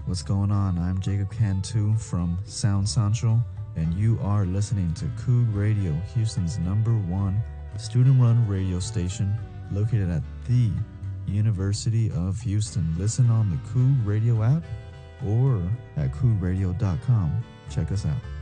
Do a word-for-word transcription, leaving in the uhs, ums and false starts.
What's going on? I'm Jacob Cantu from Sound Central, and you are listening to Coog Radio, Houston's number one student-run radio station located at the University of Houston. Listen on the Coog Radio app or at coog radio dot com. Check us out.